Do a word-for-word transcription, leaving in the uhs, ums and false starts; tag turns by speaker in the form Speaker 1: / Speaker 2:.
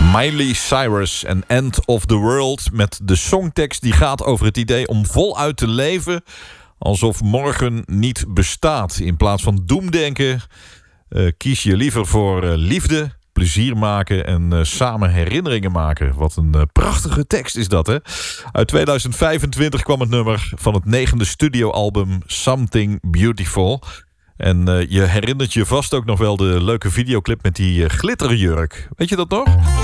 Speaker 1: Miley Cyrus en End of the World, met de songtekst die gaat over het idee om voluit te leven alsof morgen niet bestaat. In plaats van doemdenken uh, kies je liever voor uh, liefde, plezier maken en uh, samen herinneringen maken. Wat een uh, prachtige tekst is dat, hè? Uit tweeduizend vijfentwintig kwam het nummer van het negende studioalbum Something Beautiful. En uh, je herinnert je vast ook nog wel de leuke videoclip met die uh, glitterjurk. Weet je dat nog?